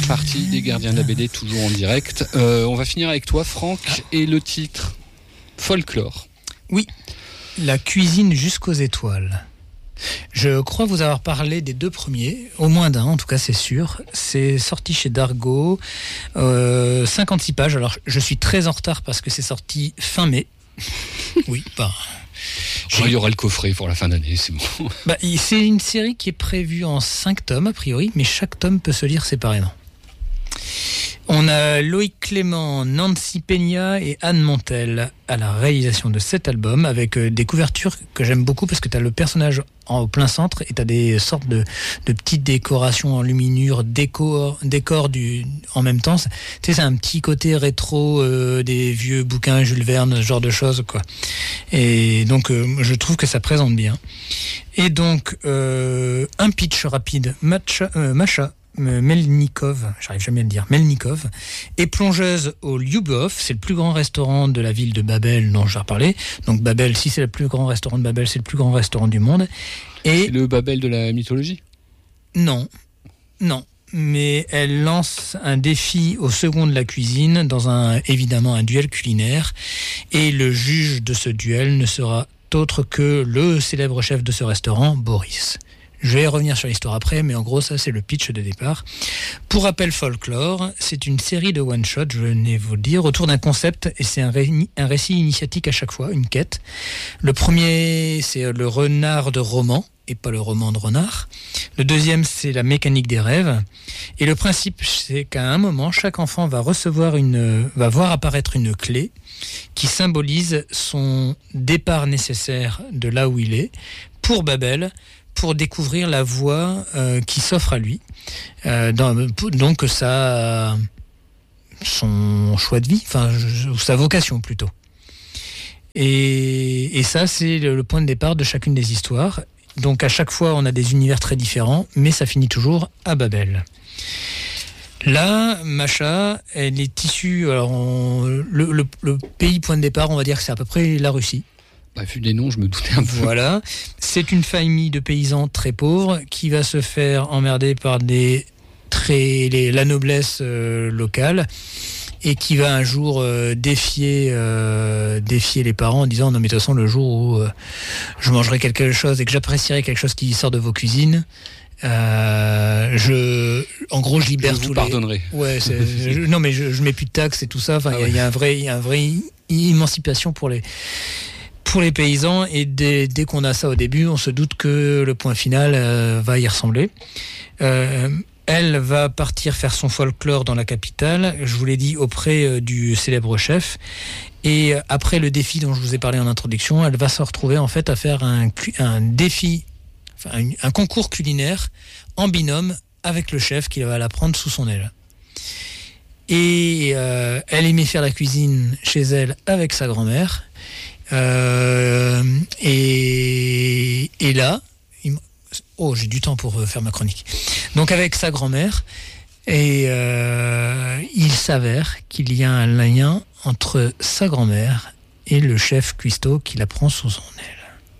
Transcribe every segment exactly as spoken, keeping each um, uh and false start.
Première partie des Gardiens de la B D, toujours en direct. Euh, on va finir avec toi, Franck, et le titre Folklore. Oui, la cuisine jusqu'aux étoiles. Je crois vous avoir parlé des deux premiers, au moins d'un, en tout cas c'est sûr. C'est sorti chez Dargaud, euh, cinquante-six pages. Alors je suis très en retard parce que c'est sorti fin mai. Oui, pas. Oh, il y aura le coffret pour la fin d'année, c'est bon. Bah, c'est une série qui est prévue en cinq tomes a priori, mais chaque tome peut se lire séparément. On a Loïc Clément, Nancy Peña et Anne Montel à la réalisation de cet album, avec des couvertures que j'aime beaucoup parce que tu as le personnage en plein centre et tu as des sortes de, de petites décorations en luminure, décor, décor du, en même temps. Tu sais, c'est un petit côté rétro euh, des vieux bouquins Jules Verne, ce genre de choses, quoi. Et donc, euh, je trouve que ça présente bien. Et donc, euh, un pitch rapide. Macha, euh, Macha Melnikov, j'arrive jamais à le dire, Melnikov, est plongeuse au Lyubov, c'est le plus grand restaurant de la ville de Babel dont j'ai reparlé. Donc Babel, si c'est le plus grand restaurant de Babel, c'est le plus grand restaurant du monde. Et c'est le Babel de la mythologie ? Non, non. Mais elle lance un défi au second de la cuisine dans un, évidemment, un duel culinaire. Et le juge de ce duel ne sera autre que le célèbre chef de ce restaurant, Boris. Je vais revenir sur l'histoire après, mais en gros, ça, c'est le pitch de départ. Pour rappel, Folklore, c'est une série de one-shot, je venais vous le dire, autour d'un concept, et c'est un, ré- un récit initiatique à chaque fois, une quête. Le premier, c'est le renard de roman, et pas le roman de renard. Le deuxième, c'est la mécanique des rêves. Et le principe, c'est qu'à un moment, chaque enfant va recevoir une, va voir apparaître une clé qui symbolise son départ nécessaire de là où il est, pour Babel, pour découvrir la voie euh, qui s'offre à lui. Euh, dans, donc ça, son choix de vie, enfin sa vocation plutôt. Et, et ça, c'est le, le point de départ de chacune des histoires. Donc à chaque fois, on a des univers très différents, mais ça finit toujours à Babel. Là, Macha, elle est issue... Alors on, le, le, le pays point de départ, on va dire que c'est à peu près la Russie. Bah, vu les noms, je me doutais un peu. Voilà. C'est une famille de paysans très pauvres qui va se faire emmerder par des très, les, la noblesse euh, locale et qui va un jour euh, défier, euh, défier les parents en disant « Non mais de toute façon, le jour où euh, je mangerai quelque chose et que j'apprécierai quelque chose qui sort de vos cuisines, Euh, je, en gros, je libère je vous tous pardonnerai. les. Ouais, c'est, je, non, mais je, je mets plus de taxes et tout ça. Enfin, il ah ouais. y, y a un vrai, il y a un vrai émancipation pour les pour les paysans. Et dès, dès qu'on a ça au début, on se doute que le point final euh, va y ressembler. Euh, elle va partir faire son folklore dans la capitale. Je vous l'ai dit, auprès euh, du célèbre chef. Et après le défi dont je vous ai parlé en introduction, elle va se retrouver en fait à faire un, un défi. Un, un concours culinaire en binôme avec le chef qui va la prendre sous son aile. Et euh, elle aimait faire la cuisine chez elle avec sa grand-mère. Euh, et, et là, il, oh, j'ai du temps pour faire ma chronique. Donc avec sa grand-mère, et euh, il s'avère qu'il y a un lien entre sa grand-mère et le chef cuistot qui la prend sous son aile.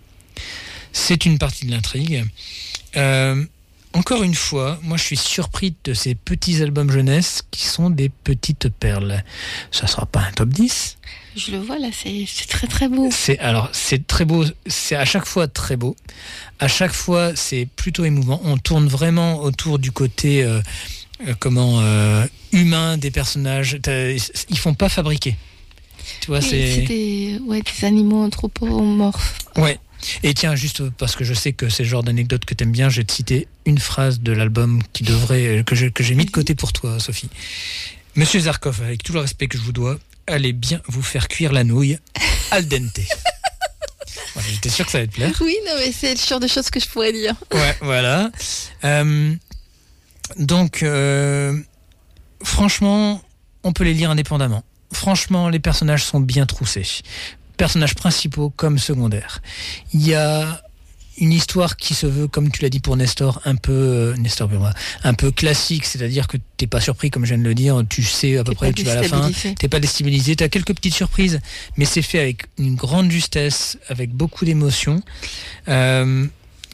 C'est une partie de l'intrigue. Euh, encore une fois, moi je suis surpris de ces petits albums jeunesse qui sont des petites perles. Ça ne sera pas un top dix. Je le vois là, c'est, c'est très très beau. C'est, alors, c'est très beau, c'est à chaque fois très beau. À chaque fois, c'est plutôt émouvant. On tourne vraiment autour du côté euh, euh, comment, euh, humain des personnages. Ils font pas fabriquer. Tu vois, oui, c'est... c'est des, ouais, des animaux anthropomorphes. Ouais. Et tiens, juste parce que je sais que c'est le genre d'anecdote que t'aimes bien, je vais te citer une phrase de l'album qui devrait, que, je, que j'ai mis de côté pour toi, Sophie. Monsieur Zarkov, avec tout le respect que je vous dois, allez bien vous faire cuire la nouille al dente. Voilà, j'étais sûr que ça allait te plaire. Oui, non, mais c'est le genre de choses que je pourrais dire. Ouais, voilà. Euh, donc, euh, franchement, on peut les lire indépendamment. Franchement, les personnages sont bien troussés. Personnages principaux comme secondaires. Il y a une histoire qui se veut, comme tu l'as dit pour Nestor, un peu euh, Nestor pour moi, un peu classique, c'est-à-dire que t'es pas surpris, comme je viens de le dire, tu sais à peu t'es près où tu vas à la fin, t'es pas déstabilisé, t'as quelques petites surprises, mais c'est fait avec une grande justesse, avec beaucoup d'émotion. Euh,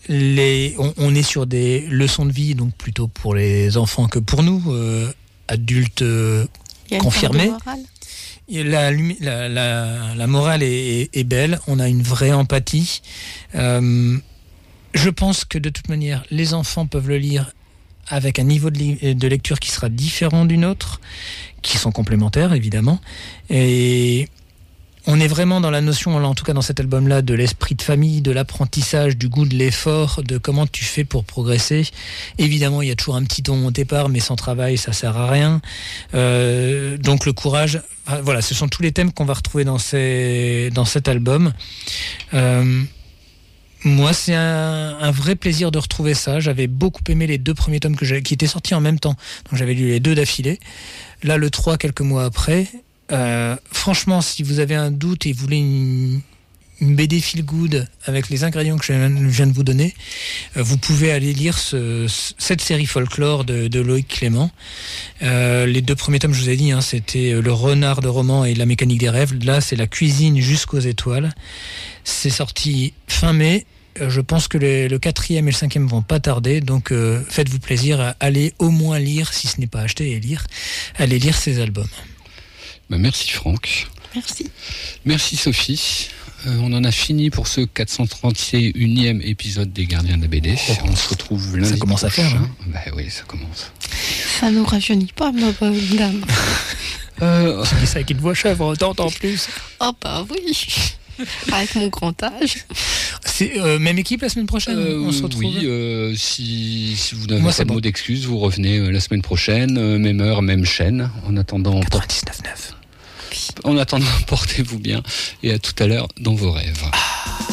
les, on, on est sur des leçons de vie, donc plutôt pour les enfants que pour nous, euh, adultes euh, confirmés. La, la, la, la morale est, est, est belle, on a une vraie empathie. Euh, je pense que de toute manière, les enfants peuvent le lire avec un niveau de, li- de lecture qui sera différent du nôtre, qui sont complémentaires évidemment. Et on est vraiment dans la notion, en tout cas dans cet album-là, de l'esprit de famille, de l'apprentissage, du goût de l'effort, de comment tu fais pour progresser. Évidemment, il y a toujours un petit ton au départ, mais sans travail, ça sert à rien. Euh, donc le courage, voilà, ce sont tous les thèmes qu'on va retrouver dans, ces, dans cet album. Euh, moi, c'est un, un vrai plaisir de retrouver ça. J'avais beaucoup aimé les deux premiers tomes que j'ai, qui étaient sortis en même temps. Donc j'avais lu les deux d'affilée. Là, le trois, quelques mois après. Euh, franchement, si vous avez un doute et vous voulez une, une B D feel good avec les ingrédients que je viens de vous donner, euh, vous pouvez aller lire ce, cette série folklore de, de Loïc Clément. Euh, les deux premiers tomes, je vous ai dit, hein, c'était Le Renard de roman et La mécanique des rêves. Là, c'est La cuisine jusqu'aux étoiles. C'est sorti fin mai. Je pense que les, le quatrième et le cinquième vont pas tarder, donc euh, faites-vous plaisir à aller au moins lire, si ce n'est pas acheter et lire, allez lire ces albums. Bah merci Franck. Merci. Merci Sophie. Euh, on en a fini pour ce quatre cent trente et unième épisode des Gardiens de la B D. Oh, on se retrouve lundi. Ça commence prochain. à faire. Hein. Bah oui, ça commence. Ça nous rajeunit pas, ma bonne dame. euh, Je dis ça avec une voix chèvre, d'autant plus. Oh bah oui. Avec mon grand âge. C'est euh, même équipe la semaine prochaine. euh, on se retrouve. Oui, euh, si, si vous n'avez Moi, pas c'est de bon. mot d'excuse, vous revenez euh, la semaine prochaine, euh, même heure, même chaîne. En attendant, quatre-vingt-dix-neuf neuf. en attendant, portez-vous bien et à tout à l'heure dans vos rêves.